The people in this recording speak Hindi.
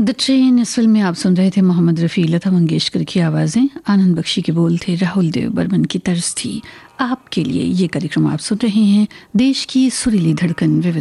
द ट्रेन इस फिल्म में आप सुन रहे थे मोहम्मद रफ़ी, लता मंगेशकर की आवाज़ें, आनंद बख्शी के बोल थे, राहुल देव बर्मन की तर्ज थी। आपके लिए ये कार्यक्रम आप सुन रहे हैं, देश की सुरीली धड़कन विविध